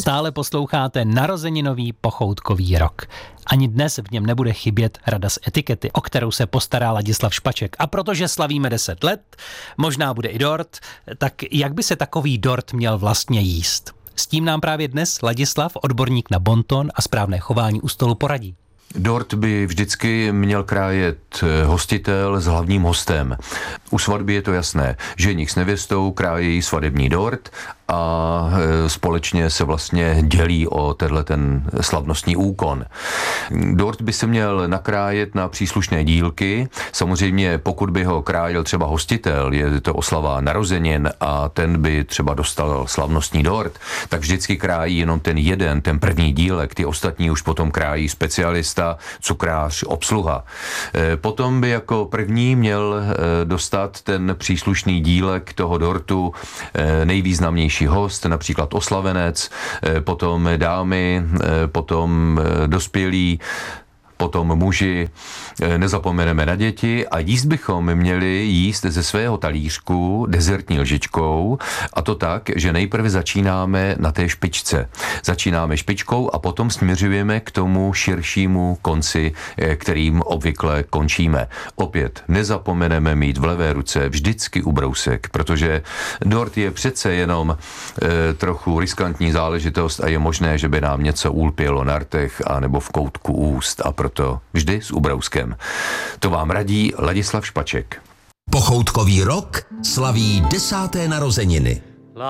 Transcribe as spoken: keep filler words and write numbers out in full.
Stále posloucháte narozeninový pochoutkový rok. Ani dnes v něm nebude chybět rada z etikety, o kterou se postará Ladislav Špaček. A protože slavíme deset let, možná bude i dort, tak jak by se takový dort měl vlastně jíst? S tím nám právě dnes Ladislav, odborník na bonton a správné chování u stolu, poradí. Dort by vždycky měl krájet hostitel s hlavním hostem. U svatby je to jasné. Ženich s nevěstou krájí svatební dort a společně se vlastně dělí o tenhle ten slavnostní úkon. Dort by se měl nakrájet na příslušné dílky. Samozřejmě pokud by ho krájel třeba hostitel, je to oslava narozenin a ten by třeba dostal slavnostní dort, tak vždycky krájí jenom ten jeden, ten první dílek, ty ostatní už potom krájí specialista, cukrář, obsluha. Potom by jako první měl dostat ten příslušný dílek toho dortu nejvýznamnější host, například oslavenec, potom dámy, potom dospělí, potom muži, nezapomeneme na děti a jíst bychom měli jíst ze svého talířku dezertní lžičkou a to tak, že nejprve začínáme na té špičce. Začínáme špičkou a potom směřujeme k tomu širšímu konci, kterým obvykle končíme. Opět nezapomeneme mít v levé ruce vždycky ubrousek, protože dort je přece jenom e, trochu riskantní záležitost a je možné, že by nám něco ulpělo na rtech a nebo v koutku úst a proto vždy s ubrouskem. To vám radí Ladislav Špaček. Pochoutkový rok slaví desáté narozeniny.